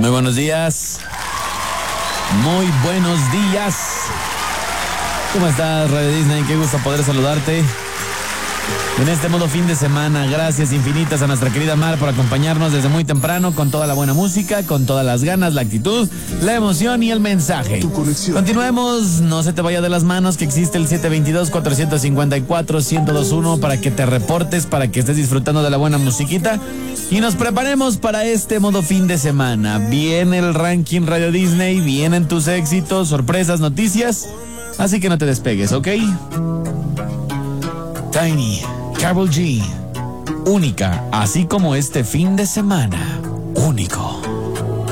Muy buenos días. Muy buenos días. ¿Cómo estás, Radio Disney? Qué gusto poder saludarte en este modo fin de semana. Gracias infinitas a nuestra querida Mar por acompañarnos desde muy temprano con toda la buena música, con todas las ganas, la actitud, la emoción y el mensaje. Continuemos, no se te vaya de las manos que existe el 722-454-1021 para que te reportes, para que estés disfrutando de la buena musiquita y nos preparemos para este modo fin de semana. Viene el ranking Radio Disney, vienen tus éxitos, sorpresas, noticias, así que no te despegues, ¿ok? Tiny, Karol G, única, así como este fin de semana, único.